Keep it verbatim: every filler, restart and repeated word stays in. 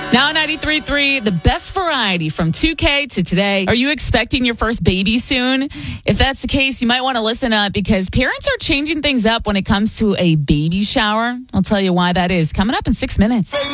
Now ninety-three point three, the best variety from two K to today. Are you expecting your first baby soon? If that's the case, you might want to listen up because parents are changing things up when it comes to a baby shower. I'll tell you why that is coming up in six minutes.